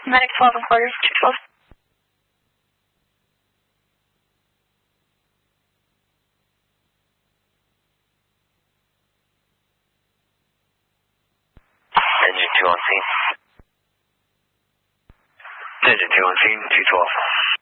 Medic 12 and quarters, 212. Engine 2 on scene. Engine 2 on scene, 212.